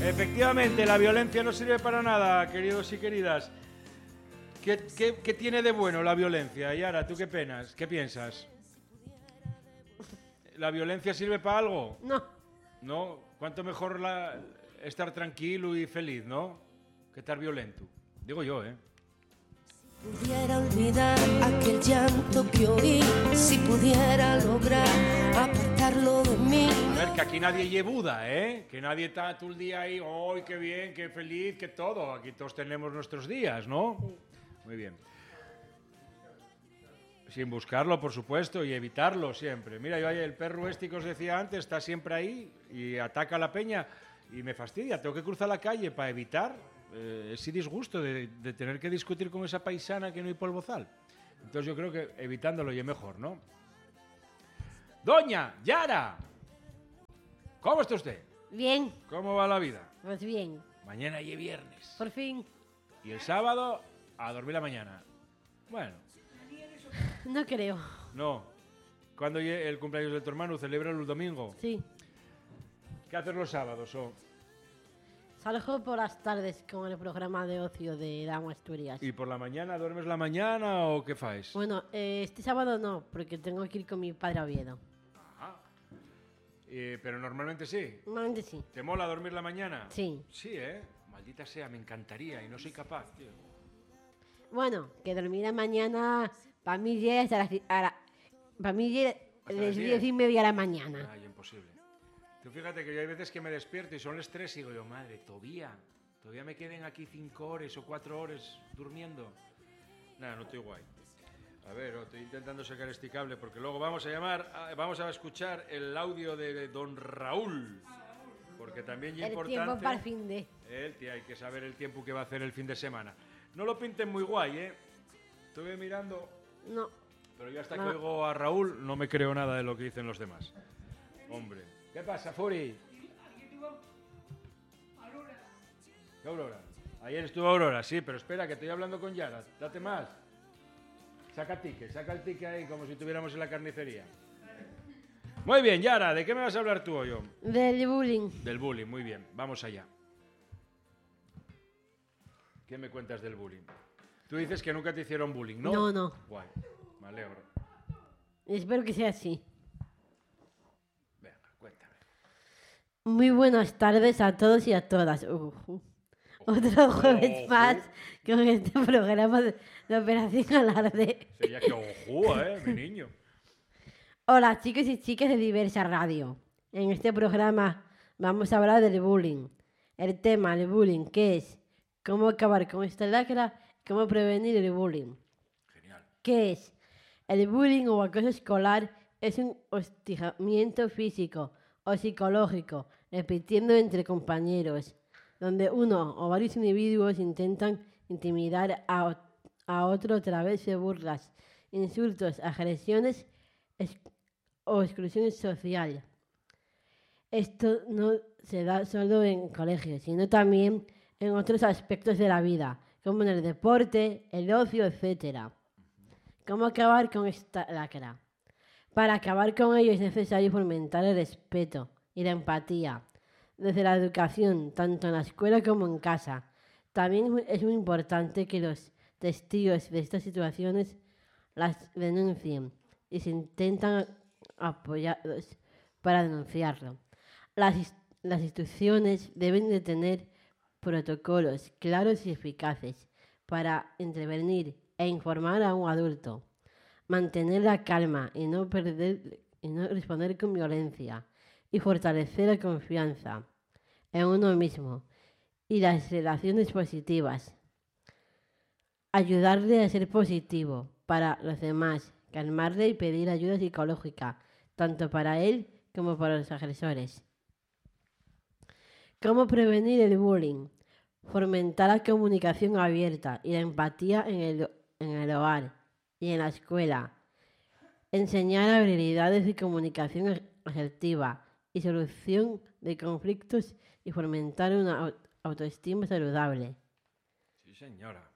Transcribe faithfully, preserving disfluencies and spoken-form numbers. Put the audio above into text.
Efectivamente, la violencia no sirve para nada, queridos y queridas. ¿Qué, qué, qué tiene de bueno la violencia? Yara, ¿tú qué penas? ¿Qué piensas? ¿La violencia sirve para algo? No. ¿No? ¿Cuánto mejor la, estar tranquilo y feliz, ¿no? Que estar violento. Digo yo, ¿eh? Si pudiera olvidar aquel llanto que oí, si pudiera lograr apartarlo de mí. A ver, que aquí nadie lleva Buda, ¿eh? Que nadie está todo el día ahí, ¡ay, qué bien, qué feliz, qué todo! Aquí todos tenemos nuestros días, ¿no? Sí. Muy bien. Sin buscarlo, por supuesto, y evitarlo siempre. Mira, yo el perro este que os decía antes está siempre ahí y ataca a la peña y me fastidia. Tengo que cruzar la calle para evitar eh, ese disgusto de, de tener que discutir con esa paisana que no hay polvozal. Entonces yo creo que evitándolo ya es mejor, ¿no? Doña Yara, ¿cómo está usted? Bien. ¿Cómo va la vida? Pues bien. Mañana y viernes. Por fin. Y el sábado a dormir la mañana. Bueno. No creo. No. ¿Cuándo el cumpleaños de tu hermano? ¿Celebra el domingo? Sí. ¿Qué haces los sábados? Oh? Salgo por las tardes con el programa de ocio de Dama Asturias. ¿Y por la mañana? ¿Duermes la mañana o qué faes? Bueno, eh, este sábado no, porque tengo que ir con mi padre a Oviedo. Ajá. Eh, pero normalmente sí. Normalmente sí. ¿Te mola dormir la mañana? Sí. Sí, ¿eh? Maldita sea, me encantaría y no soy capaz, tío. Bueno, que dormir la mañana para mí ya es a las, a la, para mí ya es diez y media de la mañana. Ay, imposible. Tú fíjate que yo hay veces que me despierto y son las tres y digo yo, madre, todavía, todavía me queden aquí cinco horas o cuatro horas durmiendo. Nada, no estoy guay. A ver, estoy intentando sacar este cable porque luego vamos a llamar, a, vamos a escuchar el audio de don Raúl. Porque también es importante... El tiempo para el fin de... El, tío, hay que saber el tiempo que va a hacer el fin de semana. No lo pinten muy guay, ¿eh? Estuve mirando... No. Pero yo hasta no. que oigo a Raúl no me creo nada de lo que dicen los demás. Hombre. ¿Qué pasa, Furi? ¿Qué Aurora? Ayer estuvo Aurora, sí, pero espera, que estoy hablando con Yara. Date más. Saca ticket, saca el ticket ahí como si estuviéramos en la carnicería. Muy bien, Yara, ¿de qué me vas a hablar tú o yo? Del bullying. Del bullying, muy bien. Vamos allá. ¿Qué me cuentas del bullying? Tú dices que nunca te hicieron bullying, ¿no? No, no. Guay, me alegro. Espero que sea así. Venga, cuéntame. Muy buenas tardes a todos y a todas. Uh, uh. Otro jueves oh, más uh. con este programa de, de Operación Alarde. Sería que ojú, ¿eh? Mi niño. Hola, chicos y chicas de Diversa Radio. En este programa vamos a hablar del bullying. El tema del bullying, ¿qué es? ¿Cómo acabar con esta lacra? ¿Cómo prevenir el bullying? Genial. ¿Qué es? El bullying o acoso escolar es un hostigamiento físico o psicológico, repitiendo entre compañeros, donde uno o varios individuos intentan intimidar a, a otro a través de burlas, insultos, agresiones es, o exclusión social. Esto no se da solo en colegios, sino también en otros aspectos de la vida, como en el deporte, el ocio, etcétera. ¿Cómo acabar con esta lacra? Para acabar con ello es necesario fomentar el respeto y la empatía desde la educación, tanto en la escuela como en casa. También es muy importante que los testigos de estas situaciones las denuncien y se intentan apoyados para denunciarlo. Las, las instituciones deben de tener protocolos claros y eficaces para intervenir e informar a un adulto, mantener la calma y no perder y no responder con violencia y fortalecer la confianza en uno mismo y las relaciones positivas. Ayudarle a ser positivo para los demás, calmarle y pedir ayuda psicológica, tanto para él como para los agresores. ¿Cómo prevenir el bullying? Fomentar la comunicación abierta y la empatía en el, en el hogar y en la escuela. Enseñar habilidades de comunicación asertiva y solución de conflictos y fomentar una autoestima saludable. Sí, señora.